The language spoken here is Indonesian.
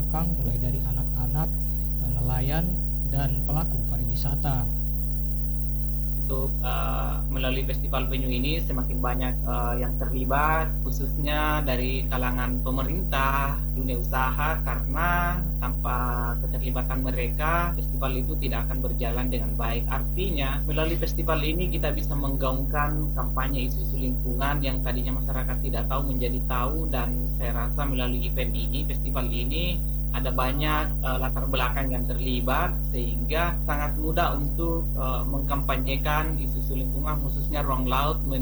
belakang, mulai dari anak-anak, nelayan, dan pelaku pariwisata. Untuk melalui festival penyu ini semakin banyak yang terlibat, khususnya dari kalangan pemerintah, dunia usaha, karena tanpa keterlibatan mereka festival itu tidak akan berjalan dengan baik. Artinya melalui festival ini kita bisa menggaungkan kampanye isu-isu lingkungan yang tadinya masyarakat tidak tahu menjadi tahu, dan saya rasa melalui event ini, festival ini, ada banyak latar belakang yang terlibat sehingga sangat mudah untuk mengkampanyekan isu-isu lingkungan, khususnya ruang laut